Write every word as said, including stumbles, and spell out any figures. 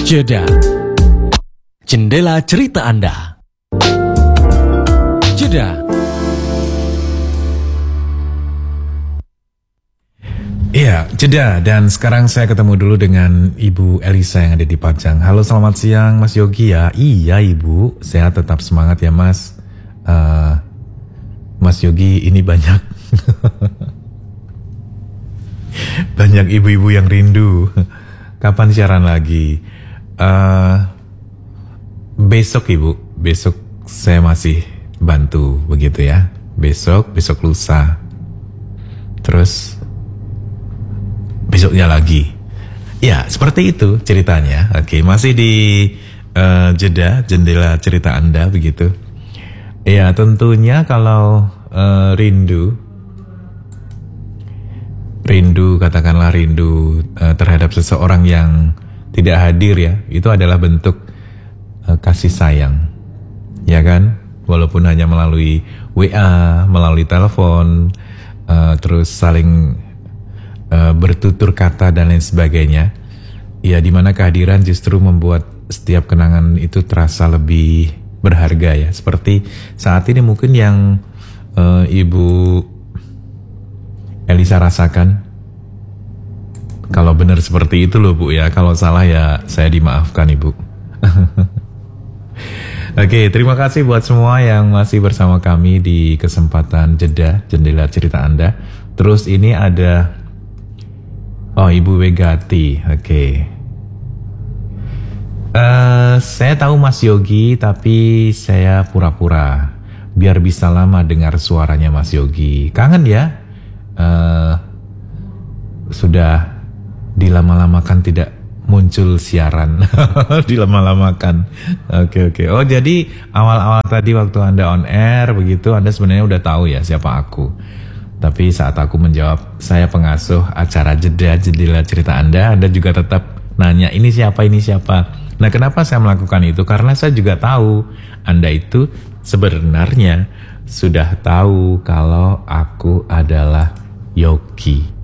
Jeda. Jendela cerita Anda. Jeda. Iya, jeda. Dan sekarang saya ketemu dulu dengan Ibu Elisa yang ada di Pajang. Halo, selamat siang Mas Yogi ya. Iya Ibu, sehat tetap semangat ya Mas. uh, Mas Yogi ini banyak banyak ibu-ibu yang rindu. Kapan siaran lagi? Uh, besok Ibu, besok saya masih bantu begitu ya. Besok, besok lusa. Terus besoknya lagi. Ya, seperti itu ceritanya. Oke, masih di uh, jeda, jendela cerita Anda begitu. Ya, tentunya kalau uh, rindu, rindu katakanlah rindu uh, terhadap seseorang yang tidak hadir ya, itu adalah bentuk uh, kasih sayang, ya kan? Walaupun hanya melalui W A, melalui telepon, uh, terus saling uh, bertutur kata dan lain sebagainya. Ya, dimana kehadiran justru membuat setiap kenangan itu terasa lebih berharga ya. Seperti saat ini mungkin yang uh, Ibu Elisa rasakan. Kalau benar seperti itu loh Bu ya. Kalau salah ya saya dimaafkan Ibu. Oke, terima kasih buat semua yang masih bersama kami di kesempatan jeda jendela cerita Anda. Terus ini ada oh Ibu Wegati. Oke. Uh, saya tahu Mas Yogi, tapi saya pura-pura biar bisa lama dengar suaranya Mas Yogi. Kangen ya? Uh, sudah dilama-lamakan tidak muncul siaran. Dilama-lamakan. Oke oke. Oh jadi awal-awal tadi waktu Anda on air begitu, Anda sebenarnya udah tahu ya siapa aku. Tapi saat aku menjawab saya pengasuh acara jeda jendela cerita Anda, Anda juga tetap nanya ini siapa ini siapa. Nah, kenapa saya melakukan itu? Karena saya juga tahu Anda itu sebenarnya sudah tahu kalau aku adalah Yogi.